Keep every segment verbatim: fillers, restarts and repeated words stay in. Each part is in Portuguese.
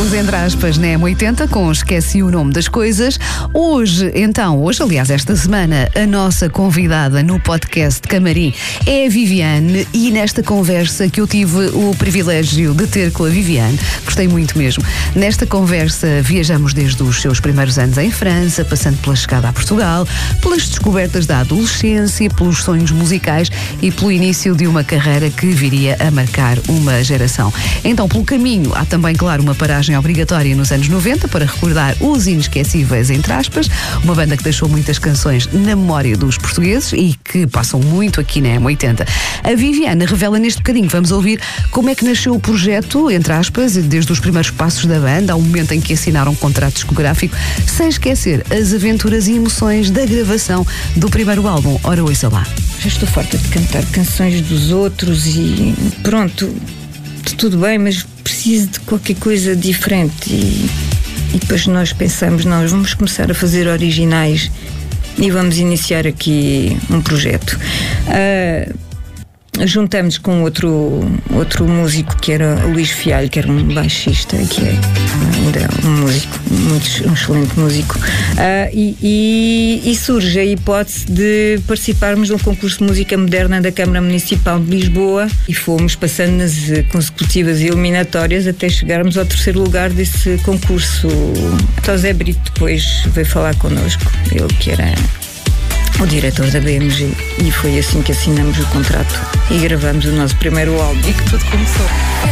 Estamos entre aspas na M oitenta com Esqueci o Nome das Coisas. Hoje, então, hoje, aliás, esta semana, a nossa convidada no podcast Camarim é a Viviane e nesta conversa que eu tive o privilégio de ter com a Viviane, gostei muito mesmo. Nesta conversa viajamos desde os seus primeiros anos em França, passando pela chegada a Portugal, pelas descobertas da adolescência, pelos sonhos musicais e pelo início de uma carreira que viria a marcar uma geração. Então, pelo caminho, há também, claro, uma paragem obrigatória nos anos noventa para recordar os inesquecíveis, entre aspas, uma banda que deixou muitas canções na memória dos portugueses e que passam muito aqui na M oitenta. A Viviane revela neste bocadinho, vamos ouvir como é que nasceu o projeto, entre aspas, desde os primeiros passos da banda ao momento em que assinaram um contrato discográfico, sem esquecer as aventuras e emoções da gravação do primeiro álbum. Ora, ouça lá. Já estou farta de cantar canções dos outros e pronto, tudo bem, mas preciso de qualquer coisa diferente. E, e depois nós pensamos, nós vamos começar a fazer originais e vamos iniciar aqui um projeto. Uh, Juntamos com outro, outro músico que era o Luís Fialho, que era um baixista, que é ainda um músico, muito, um excelente músico, uh, e, e, e surge a hipótese de participarmos de um concurso de música moderna da Câmara Municipal de Lisboa e fomos passando nas consecutivas e eliminatórias até chegarmos ao terceiro lugar desse concurso. Então Zé Brito depois veio falar connosco, ele que era o diretor da B M G, e foi assim que assinamos o contrato e gravamos o nosso primeiro álbum. E que tudo começou.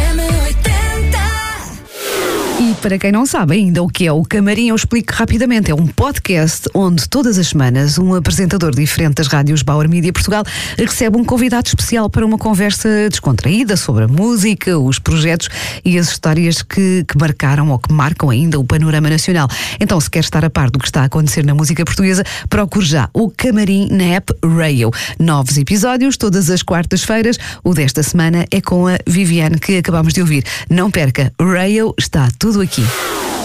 E para quem não sabe ainda o que é o Camarim, eu explico rapidamente. É um podcast onde todas as semanas um apresentador diferente das rádios Bauer Media Portugal recebe um convidado especial para uma conversa descontraída sobre a música, os projetos e as histórias que, que marcaram ou que marcam ainda o panorama nacional. Então, se quer estar a par do que está a acontecer na música portuguesa, procure já o Camarim na app Radio. Novos episódios todas as quartas-feiras. O desta semana é com a Viviane que acabamos de ouvir. Não perca, Radio está tudo aqui.